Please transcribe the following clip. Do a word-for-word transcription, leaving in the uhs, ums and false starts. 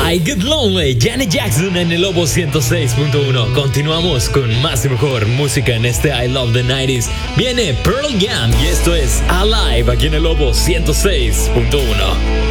I Get Lonely, Janet Jackson en el Lobo ciento seis punto uno. Continuamos con más y mejor música en este I Love the nineties. Viene Pearl Jam y esto es Alive aquí en el Lobo ciento seis punto uno.